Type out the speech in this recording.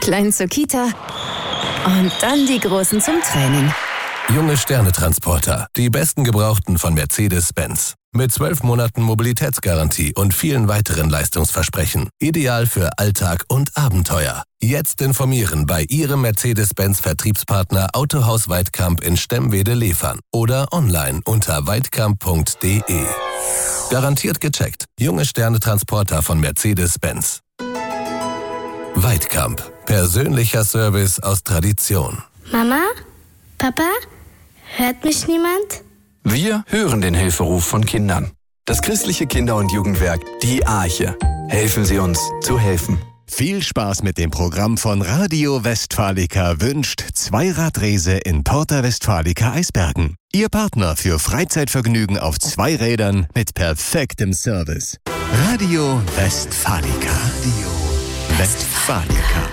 Kleinen zur Kita und dann die Großen zum Training. Junge Sterne-Transporter. Die besten Gebrauchten von Mercedes-Benz. Mit 12 Monaten Mobilitätsgarantie und vielen weiteren Leistungsversprechen. Ideal für Alltag und Abenteuer. Jetzt informieren bei Ihrem Mercedes-Benz-Vertriebspartner Autohaus Weidkamp in Stemwede-Lefern oder online unter weidkamp.de. Garantiert gecheckt. Junge Sterne-Transporter von Mercedes-Benz. Weidkamp. Persönlicher Service aus Tradition. Mama? Papa? Hört mich niemand? Wir hören den Hilferuf von Kindern. Das christliche Kinder- und Jugendwerk, die Arche. Helfen Sie uns zu helfen. Viel Spaß mit dem Programm von Radio Westfalica wünscht Zweiradrese in Porta Westfalica Eisbergen. Ihr Partner für Freizeitvergnügen auf 2 Rädern mit perfektem Service. Radio Westfalica. Radio Westfalica.